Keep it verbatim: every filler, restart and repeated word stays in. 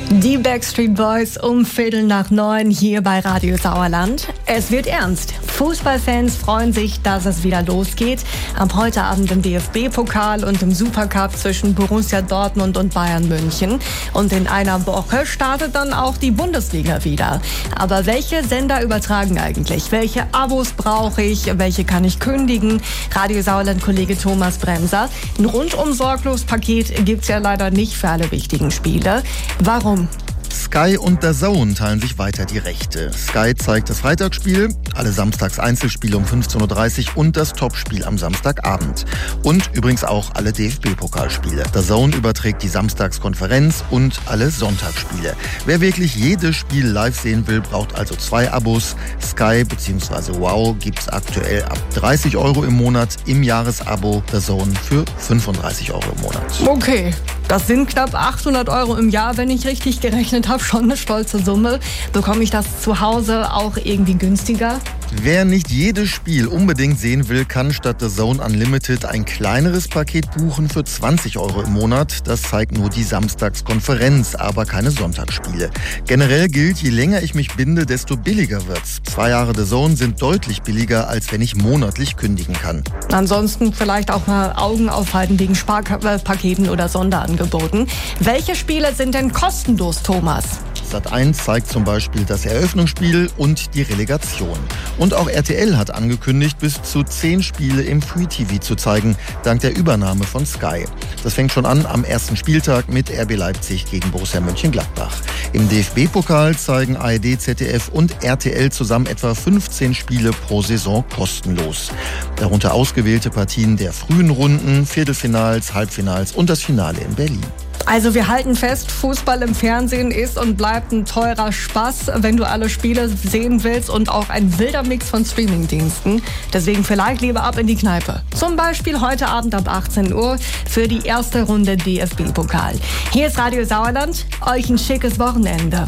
Die Backstreet Boys um Viertel nach neun hier bei Radio Sauerland. Es wird ernst. Fußballfans freuen sich, dass es wieder losgeht. Ab heute Abend im D F B-Pokal und im Supercup zwischen Borussia Dortmund und Bayern München. Und in einer Woche startet dann auch die Bundesliga wieder. Aber welche Sender übertragen eigentlich? Welche Abos brauche ich? Welche kann ich kündigen? Radio Sauerland-Kollege Thomas Bremser. Ein rundum sorglos Paket gibt's ja leider nicht für alle wichtigen Spiele. Warum? Sky und D A Z N teilen sich weiter die Rechte. Sky zeigt das Freitagsspiel, alle Samstags-Einzelspiele um fünfzehn Uhr dreißig und das Topspiel am Samstagabend. Und übrigens auch alle D F B-Pokalspiele. D A Z N überträgt die Samstagskonferenz und alle Sonntagsspiele. Wer wirklich jedes Spiel live sehen will, braucht also zwei Abos. Sky bzw. Wow gibt's aktuell ab dreißig Euro im Monat, im Jahresabo D A Z N für fünfunddreißig Euro im Monat. Okay, das sind knapp achthundert Euro im Jahr, wenn ich richtig gerechnet habe. Schon eine stolze Summe. Bekomme ich das zu Hause auch irgendwie günstiger? Wer nicht jedes Spiel unbedingt sehen will, kann statt D A Z N Unlimited ein kleineres Paket buchen für zwanzig Euro im Monat. Das zeigt nur die Samstagskonferenz, aber keine Sonntagsspiele. Generell gilt, je länger ich mich binde, desto billiger wird's. Zwei Jahre D A Z N sind deutlich billiger, als wenn ich monatlich kündigen kann. Ansonsten vielleicht auch mal Augen aufhalten wegen Sparpaketen oder Sonderangeboten. Welche Spiele sind denn kostenlos, Thomas? Sat eins zeigt zum Beispiel das Eröffnungsspiel und die Relegation. Und auch R T L hat angekündigt, bis zu zehn Spiele im Free-T V zu zeigen, dank der Übernahme von Sky. Das fängt schon an am ersten Spieltag mit R B Leipzig gegen Borussia Mönchengladbach. Im D F B-Pokal zeigen A R D, Z D F und R T L zusammen etwa fünfzehn Spiele pro Saison kostenlos. Darunter ausgewählte Partien der frühen Runden, Viertelfinals, Halbfinals und das Finale in Berlin. Also wir halten fest, Fußball im Fernsehen ist und bleibt ein teurer Spaß, wenn du alle Spiele sehen willst, und auch ein wilder Mix von Streamingdiensten. Deswegen vielleicht lieber ab in die Kneipe. Zum Beispiel heute Abend ab achtzehn Uhr für die erste Runde D F B-Pokal. Hier ist Radio Sauerland. Euch ein schickes Wochenende.